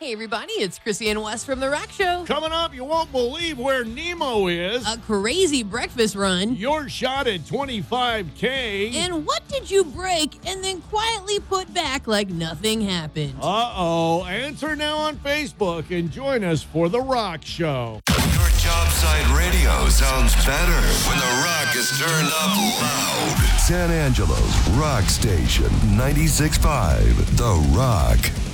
Hey, everybody, it's Chrissy and Wes from The Rock Show. Coming up, you won't believe where Nemo is. A crazy breakfast run. Your shot at 25K. And what did you break and then quietly put back like nothing happened? Uh-oh. Answer now on Facebook and join us for The Rock Show. Your job site radio sounds better when The Rock is turned up loud. San Angelo's Rock Station 96.5, The Rock.